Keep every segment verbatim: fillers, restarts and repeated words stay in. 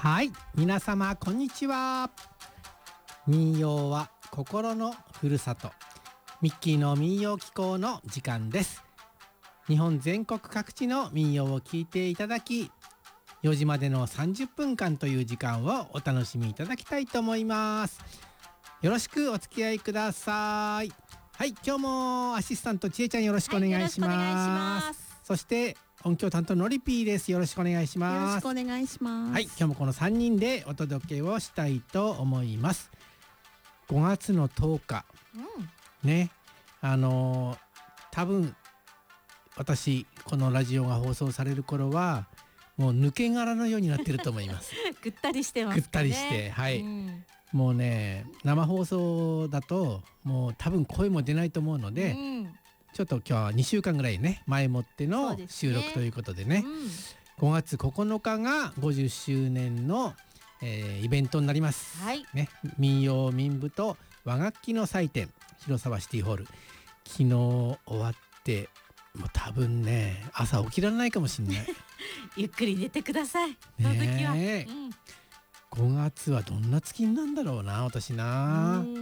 はい、皆様こんにちは。民謡は心のふるさと、ミッキーの民謡機構の時間です。日本全国各地の民謡を聞いていただき、よじまでのさんじゅっぷんかんという時間をお楽しみいただきたいと思います。よろしくお付き合いください。はい、今日もアシスタントちえちゃんよろしくお願いします。はい、よろしくお願いします。そして音響担当のりぴーです。よろしくお願いします。 よろしくお願いします。 はい、今日もこのさんにんでお届けをしたいと思います。ごがつのとおか、うん、ね、あのー、多分私このラジオが放送される頃はもう抜け殻のようになってると思いますぐったりしてますね。 ぐったりしてはい、うん、もうね生放送だともう多分声も出ないと思うので、うん、ちょっと今日はにしゅうかんぐらいね前もっての収録ということでね、うん、ごがつここのかがごじゅっしゅうねんの、えー、イベントになります、はいね、民謡民舞と和楽器の祭典広沢シティホール、昨日終わってもう多分ね朝起きられないかもしれないゆっくり寝てください。その時は、うん、 ごがつはどんな月なんだろうな私な。うん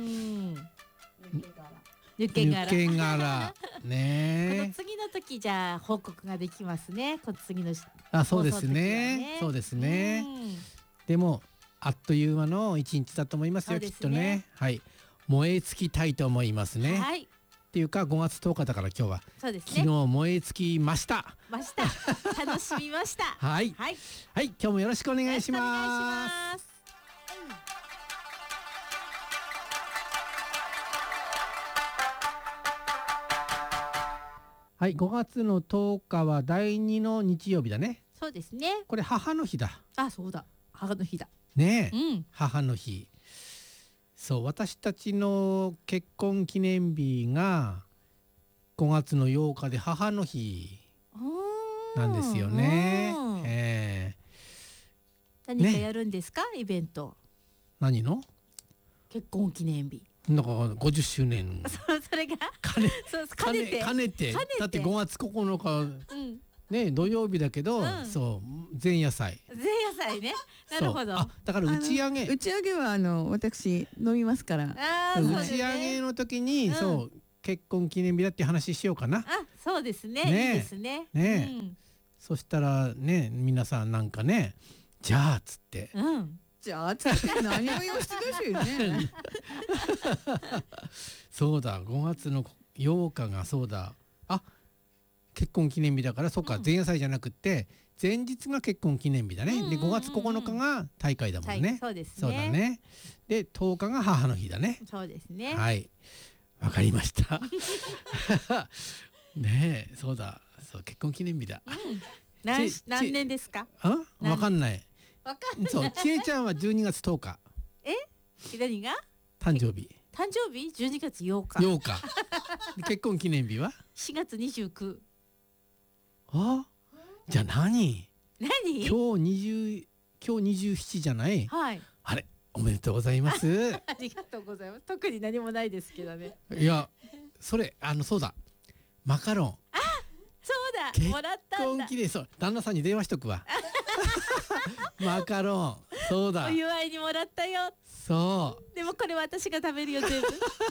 抜け殻抜け殻ねこの次の時じゃあ報告ができますね。この次のあそうですね、ねそうですね、うん、でもあっという間の一日だと思いますよ、すね、きっとね。はい燃え尽きたいと思いますね。はいっていうかごがつとおかだから今日はそうです、ね、昨日燃え尽きましたました楽しみましたはい、はい、はい、今日もよろしくお願いします。はい、ごがつのとおかはだいにの日曜日だね。 そうですね。 これ母の日だ。 あ、そうだ。母の日だ。 ねえ、うん、母の日。そう私たちの結婚記念日がごがつのようかで母の日なんですよね。えー、何かやるんですか、ね、イベント。 何の？ 結婚記念日。 なんかごじゅっしゅうねん。 そ, それが兼ねそう兼ねて兼ねてだってごがつここのか、うん、ね土曜日だけど、うん、そう前夜祭。 前夜祭ね。なるほど。 あだから打ち上げ。 打ち上げはあの私飲みますから。 あ打ち上げの時に、うん、そう結婚記念日だって話しようかな。 あそうですね。ねいいですね。 ね、うん、そしたらね皆さんなんかねじゃあっつって。 うんじゃあつって何を用意してほしいねそうだごがつのようかがそうだあ結婚記念日だからそっか、うん、前夜祭じゃなくって前日が結婚記念日だね、うんうんうんうん、でごがつここのかが大会だもんね、 はい、そうですねそうだねでとおかが母の日だね。 そうですねはいわかりましたねえそうだそう結婚記念日だ、うん、 何, 何年ですか？ あわかんないわかんない。 そう、ちえちゃんはじゅうにがつとおか。 え？何が？ 誕生日。 誕生日？じゅうにがつようか。 ようか。結婚記念日は？ しがつにじゅうく。 あ？じゃあ何？ 何？ 今日にじゅう今日にじゅうしちじゃない？ はい。 あれ、おめでとうございます。 ありがとうございます。特に何もないですけどね。 いや、それあのそうだ。マカロン。 あ、そうだ。もらったんだ。 結婚記念そう旦那さんに電話しとくわ。マカロンそうだお祝いにもらったよ。 そうでもこれ私が食べるよ全部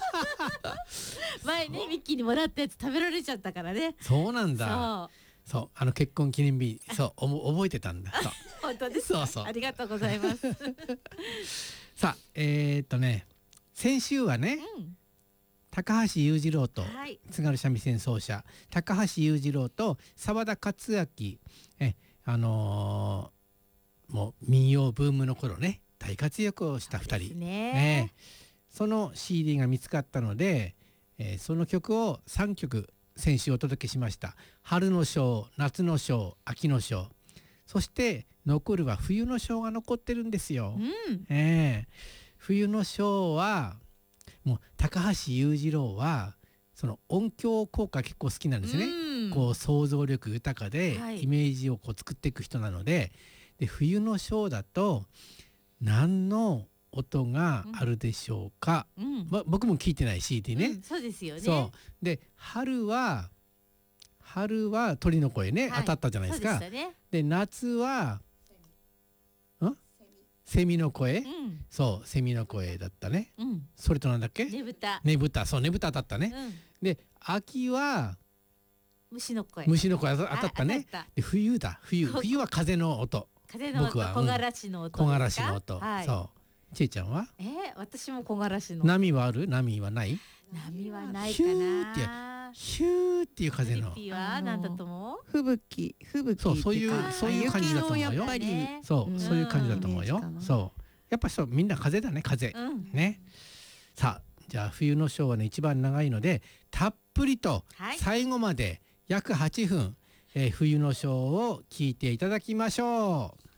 前ねミッキーにもらったやつ食べられちゃったからね。 そうなんだ。そうそうあの結婚記念日そうお覚えてたんだ。そう本当ですか。 そうそうありがとうございますさあえー、っとね先週はね、うん、高橋裕次郎と、はい、津軽三味線奏者高橋裕次郎と澤田克明えあのーもう民謡ブームの頃ね大活躍をしたふたり、 ねね、その シーディー が見つかったので、えー、その曲をさんきょく先週お届けしました。春の章、夏の章、秋の章、そして残るは冬の章が残ってるんですよ、うんえー、冬の章はもう高橋裕次郎はその音響効果結構好きなんですね、うん、こう想像力豊かでイメージをこう作っていく人なので、はいで冬の章だと何の音があるでしょうか、うんま、僕も聞いてない シーディー ね、うん、 そうですよね。 そうで春は春は鳥の声ね、はい、当たったじゃないですか。 そうでしたね。 で夏はんセミの声、 うんそうセミの声だったね。 うん。 それとなんだっけ、 ねぶた。 ねぶた、そうねぶただったね。 うん。 で秋は虫の声。 虫の声当たったね。 あ当たったで冬だ冬こ冬は風の音、 風の音、 僕は木枯らしの音ですか。 木枯らしの音、 はい。 そうちえちゃんはえー、私も木枯らしの。 波はある？波はない？ 波はないかヒューってな。 ヒューっていう風の、 リピは何だと思う？ 吹雪吹雪そうそういうってかそういう感じだと思うよ雪のやっぱりねそう、 うんそういう感じだと思うよイメージか。なそうやっぱそうみんな風だね風、 うん。 ね。さあじゃあ冬のショーはね一番長いのでたっぷりとはい最後まで約はっぷん、えー冬のショーを聞いていただきましょう。